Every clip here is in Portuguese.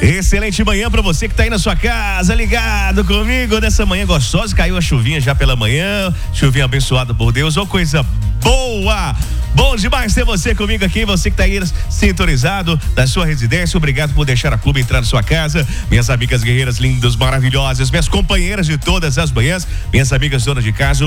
Excelente manhã pra você que tá aí na sua casa, ligado comigo nessa manhã gostosa. Caiu a chuvinha já pela manhã, chuvinha abençoada por Deus, ô coisa boa. Bom demais ter você comigo aqui, você que tá aí sintonizado da sua residência. Obrigado por deixar a Clube entrar na sua casa. Minhas amigas guerreiras lindas, maravilhosas, minhas companheiras de todas as manhãs, minhas amigas donas de casa,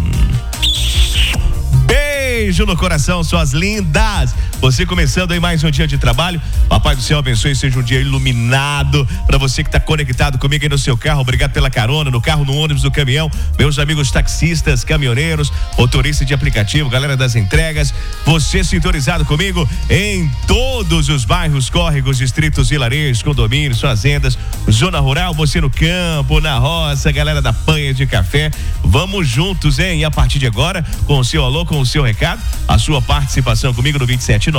beijo no coração, suas lindas. Você começando aí mais um dia de trabalho. Papai do céu abençoe, seja um dia iluminado para você que está conectado comigo aí no seu carro. Obrigado pela carona, no carro, no ônibus, no caminhão. Meus amigos taxistas, caminhoneiros, motoristas de aplicativo, galera das entregas. Você sintonizado comigo em todos os bairros, córregos, distritos, vilarejos, condomínios, fazendas, zona rural, você no campo, na roça, galera da panha de café. Vamos juntos, hein? E a partir de agora, com o seu alô, com o seu recado, a sua participação comigo no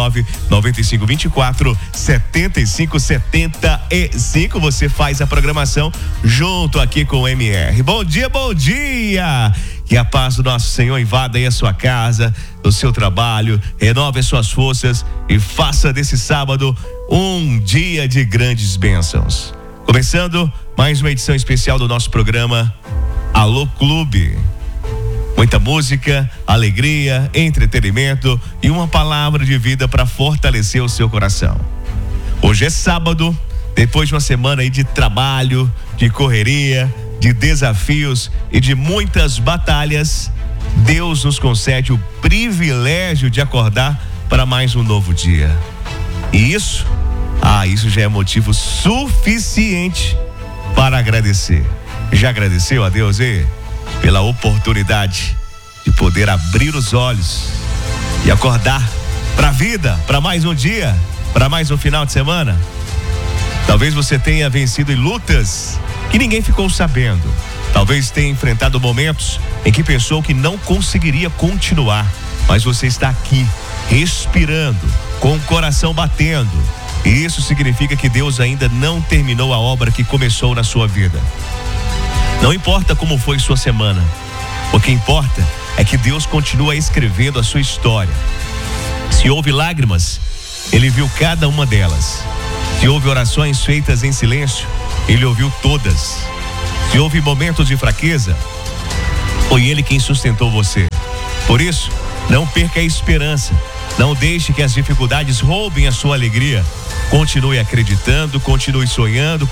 279-9524-7575. Você faz a programação junto aqui com o MR. Bom dia, bom dia! Que a paz do nosso Senhor invada aí a sua casa, o seu trabalho, renove as suas forças e faça desse sábado um dia de grandes bênçãos. Começando mais uma edição especial do nosso programa Alô Clube. Muita música, alegria, entretenimento e uma palavra de vida para fortalecer o seu coração. Hoje é sábado, depois de uma semana aí de trabalho, de correria, de desafios e de muitas batalhas, Deus nos concede o privilégio de acordar para mais um novo dia. E isso já é motivo suficiente para agradecer. Já agradeceu a Deus pela oportunidade de poder abrir os olhos e acordar para a vida, para mais um dia, para mais um final de semana? Talvez você tenha vencido em lutas que ninguém ficou sabendo. Talvez tenha enfrentado momentos em que pensou que não conseguiria continuar, mas você está aqui, respirando, com o coração batendo. E isso significa que Deus ainda não terminou a obra que começou na sua vida. Não importa como foi sua semana, o que importa é que Deus continua escrevendo a sua história. Se houve lágrimas, Ele viu cada uma delas. Se houve orações feitas em silêncio, Ele ouviu todas. Se houve momentos de fraqueza, foi Ele quem sustentou você. Por isso, não perca a esperança. Não deixe que as dificuldades roubem a sua alegria. Continue acreditando, continue sonhando,